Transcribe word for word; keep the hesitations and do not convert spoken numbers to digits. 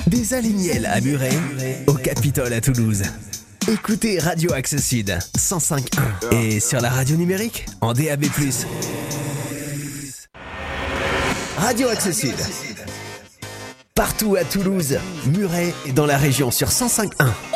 Des Alimiel à Muret, au Capitole à Toulouse. Écoutez Radio Axe Sud cent cinq point un et sur la radio numérique en D A B plus. Radio Axe Sud. Partout à Toulouse, Muret et dans la région sur cent cinq point un.